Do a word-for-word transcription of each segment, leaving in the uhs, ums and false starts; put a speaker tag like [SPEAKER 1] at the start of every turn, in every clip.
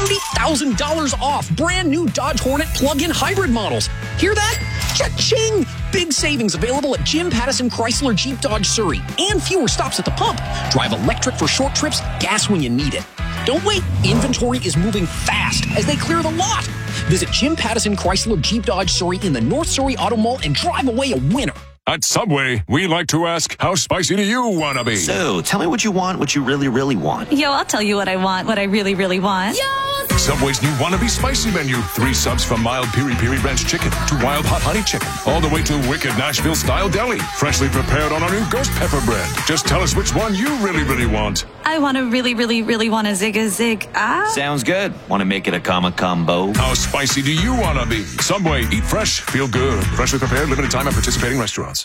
[SPEAKER 1] thirty thousand dollars off brand new Dodge Hornet plug-in hybrid models. Hear that? Cha-ching! Big savings available at Jim Pattison Chrysler Jeep Dodge Surrey and fewer stops at the pump. Drive electric for short trips, gas when you need it. Don't wait. Inventory is moving fast as they clear the lot. Visit Jim Pattison Chrysler Jeep Dodge Surrey in the North Surrey Auto Mall and drive away a winner.
[SPEAKER 2] At Subway, we like to ask, how spicy do you want to be?
[SPEAKER 3] So, tell me what you want, what you really, really want.
[SPEAKER 4] Yo, I'll tell you what I want, what I really, really want. Yo!
[SPEAKER 2] Subway's new Wannabe Spicy menu. Three subs from mild piri piri ranch chicken to wild hot honey chicken. All the way to wicked Nashville-style deli. Freshly prepared on our new ghost pepper bread. Just tell us which one you really, really want.
[SPEAKER 4] I want to really, really, really want a zig a zig. Ah.
[SPEAKER 3] Sounds good. Want to make it a comma combo?
[SPEAKER 2] How spicy do you want to be? Subway, eat fresh, feel good. Freshly prepared, limited time at participating restaurants.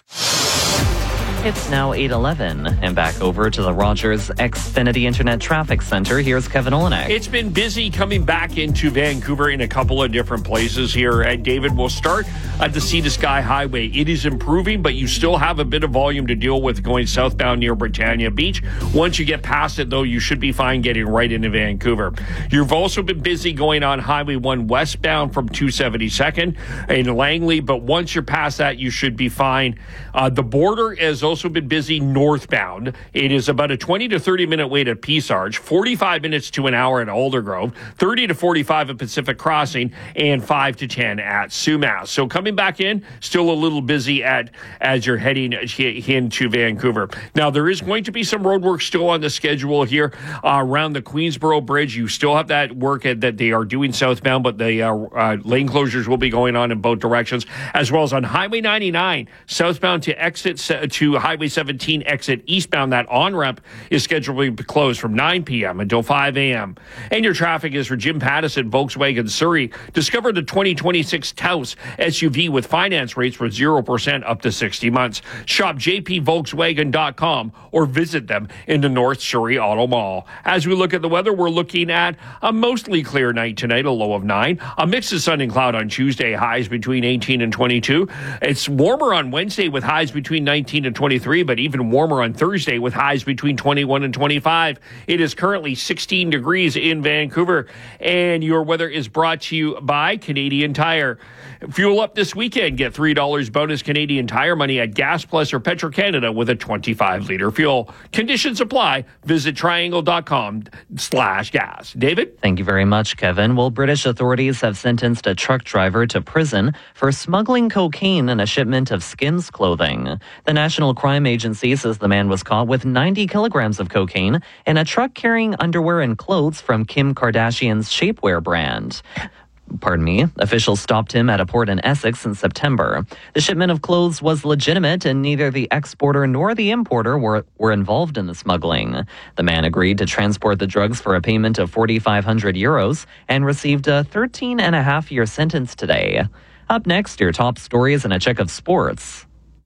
[SPEAKER 5] It's now eight eleven, and back over to the Rogers Xfinity Internet Traffic Center. Here's Kevin Olenek.
[SPEAKER 6] It's been busy coming back into Vancouver in a couple of different places here. And David, we'll start at the Sea to Sky Highway. It is improving, but you still have a bit of volume to deal with going southbound near Britannia Beach. Once you get past it, though, you should be fine getting right into Vancouver. You've also been busy going on Highway one westbound from two seventy-second in Langley, but once you're past that, you should be fine. Uh, the border is also been busy northbound. It is about a twenty to thirty minute wait at Peace Arch, forty-five minutes to an hour at Aldergrove, thirty to forty-five at Pacific Crossing, and five to ten at Sumas. So coming back in, still a little busy at as you're heading into Vancouver. Now, there is going to be some road work still on the schedule here uh, around the Queensboro Bridge. You still have that work at, that they are doing southbound, but the uh, uh, lane closures will be going on in both directions, as well as on Highway ninety-nine, southbound to exit to Highway seventeen exit eastbound. That on-ramp is scheduled to be closed from nine p.m. until five a.m. And your traffic is for Jim Pattison, Volkswagen Surrey. Discover the twenty twenty-six Taos S U V with finance rates for zero percent up to sixty months. Shop j p volkswagen dot com or visit them in the North Surrey Auto Mall. As we look at the weather, we're looking at a mostly clear night tonight, a low of nine. A mix of sun and cloud on Tuesday, highs between eighteen and twenty-two. It's warmer on Wednesday with highs between nineteen and twenty-three, but even warmer on Thursday with highs between twenty-one and twenty-five. It is currently sixteen degrees in Vancouver, and your weather is brought to you by Canadian Tire. Fuel up this weekend. Get three dollars bonus Canadian Tire money at Gas Plus or Petro-Canada with a twenty-five liter fuel. Conditions apply. Visit triangle.com slash gas. David?
[SPEAKER 5] Thank you very much, Kevin. Well, British authorities have sentenced a truck driver to prison for smuggling cocaine in a shipment of Skims clothing. The National Crime Agency says the man was caught with ninety kilograms of cocaine in a truck carrying underwear and clothes from Kim Kardashian's shapewear brand. Pardon me. Officials stopped him at a port in Essex in September. The shipment of clothes was legitimate, and neither the exporter nor the importer were, were involved in the smuggling. The man agreed to transport the drugs for a payment of forty-five hundred euros and received a thirteen and a half year sentence today. Up next, your top stories and a check of sports.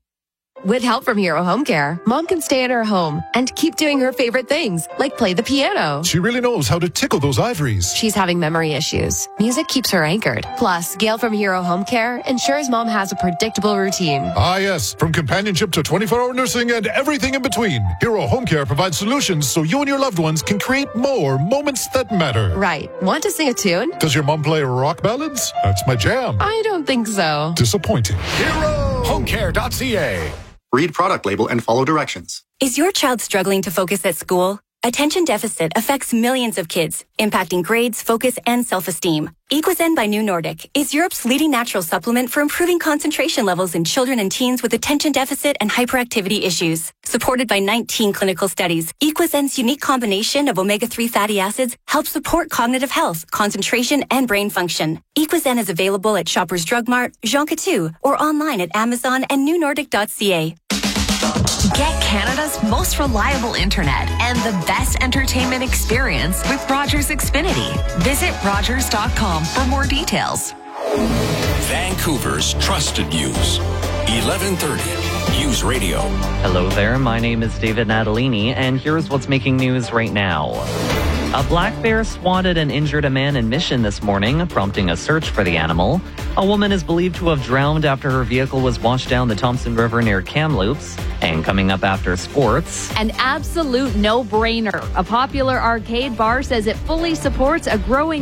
[SPEAKER 7] With help from Hero Home Care, Mom can stay in her home and keep doing her favorite things, like play the piano.
[SPEAKER 8] She really knows how to tickle those ivories.
[SPEAKER 7] She's having memory issues. Music keeps her anchored. Plus, Gail from Hero Home Care ensures Mom has a predictable routine.
[SPEAKER 8] Ah, yes. From companionship to twenty-four hour nursing and everything in between, Hero Home Care provides solutions so you and your loved ones can create more moments that matter.
[SPEAKER 7] Right. Want to sing a tune?
[SPEAKER 8] Does your mom play rock ballads? That's my jam.
[SPEAKER 7] I don't think so.
[SPEAKER 8] Disappointing.
[SPEAKER 9] hero home care dot c a. Read product label and follow directions.
[SPEAKER 10] Is your child struggling to focus at school? Attention deficit affects millions of kids, impacting grades, focus, and self-esteem. Equizen by New Nordic is Europe's leading natural supplement for improving concentration levels in children and teens with attention deficit and hyperactivity issues. Supported by nineteen clinical studies, Equizen's unique combination of omega three fatty acids helps support cognitive health, concentration, and brain function. Equizen is available at Shoppers Drug Mart, Jean Coutu, or online at Amazon and new nordic dot c a.
[SPEAKER 11] Get Canada's most reliable internet and the best entertainment experience with Rogers Xfinity. Visit rogers dot com for more details.
[SPEAKER 12] Vancouver's trusted news. eleven thirty News Radio.
[SPEAKER 5] Hello there, my name is David Natalini, and here's what's making news right now. A black bear swatted and injured a man in Mission this morning, prompting a search for the animal. A woman is believed to have drowned after her vehicle was washed down the Thompson River near Kamloops. And coming up after sports,
[SPEAKER 13] an absolute no-brainer. A popular arcade bar says it fully supports a growing